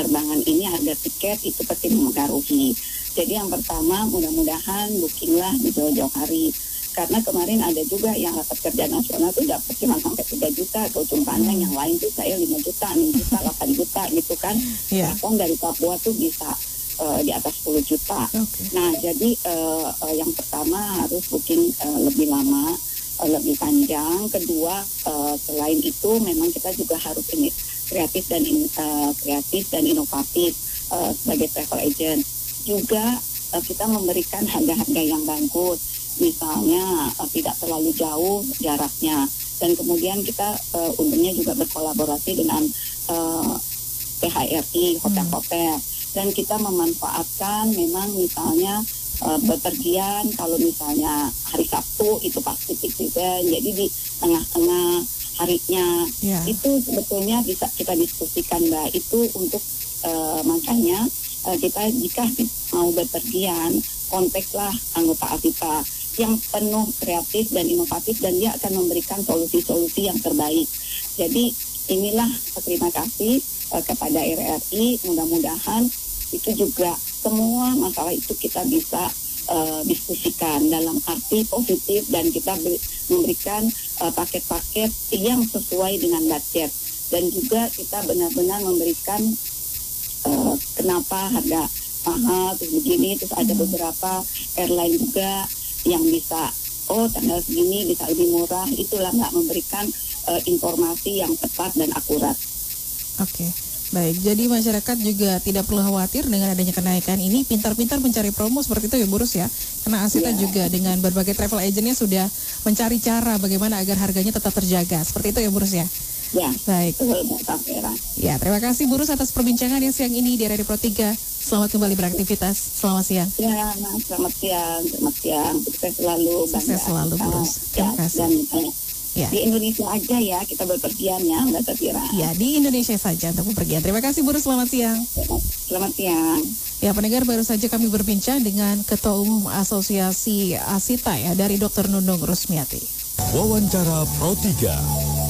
penerbangan ini harga tiket itu pasti mempengaruhi. Jadi yang pertama mudah-mudahan bookinglah di jauh-jauh hari. Karena kemarin ada juga yang dapat kerja nasional tuh dapat cuma sampai 3 juta ke ujung pandang, yang lain tuh saya 5 juta, 6 juta, 8 juta gitu kan. Bahkan dari Papua tuh bisa di atas 10 juta. Nah jadi yang pertama harus booking lebih lama, lebih panjang. Kedua selain itu memang kita juga harus ini kreatif dan inovatif sebagai travel agent. Juga kita memberikan harga-harga yang bagus. Misalnya tidak terlalu jauh jaraknya, dan kemudian kita untungnya juga berkolaborasi dengan PHRI, hotel-hotel, dan kita memanfaatkan memang misalnya bepergian kalau misalnya hari Sabtu itu pasti peak season, jadi di tengah-tengah harinya itu sebetulnya bisa kita diskusikan Mbak, itu untuk makanya kita jika mau bepergian kontaklah anggota Avita yang penuh kreatif dan inovatif, dan dia akan memberikan solusi-solusi yang terbaik. Jadi inilah terima kasih kepada RRI, mudah-mudahan itu juga semua masalah itu kita bisa diskusikan dalam arti positif, dan kita memberikan paket-paket yang sesuai dengan budget, dan juga kita benar-benar memberikan kenapa harga mahal terus begini, terus ada beberapa airline juga yang bisa tanggal segini bisa lebih murah, itulah Mbak, memberikan informasi yang tepat dan akurat. Oke. Baik, jadi masyarakat juga tidak perlu khawatir dengan adanya kenaikan ini, pintar-pintar mencari promo seperti itu ya Bu Rus ya. Karena Asita juga dengan berbagai travel agentnya sudah mencari cara bagaimana agar harganya tetap terjaga. Seperti itu ya Bu Rus ya. Ya, baik. Ya, terima kasih Bu Rus atas perbincangan yang siang ini di Radio Pro 3. Selamat kembali beraktivitas. Selamat siang. Ya, selamat siang. Sukses selalu. Sukses selalu Bu Rus. Terima kasih. Dan, di Indonesia aja ya kita berpergian ya, Mbak Safira. Ya, di Indonesia saja untuk bepergian. Terima kasih Bu Rus, selamat siang. Selamat siang. Ya, pendengar, baru saja kami berbincang dengan Ketua Umum Asosiasi Asita ya dari Dr. Nunung Rusmiati. Wawancara Pro 3.